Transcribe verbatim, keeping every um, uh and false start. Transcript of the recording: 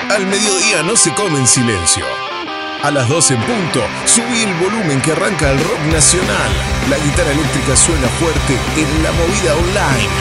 Al mediodía no se come en silencio. A las doce en punto, subí el volumen que arranca el rock nacional. La guitarra eléctrica suena fuerte en la movida online.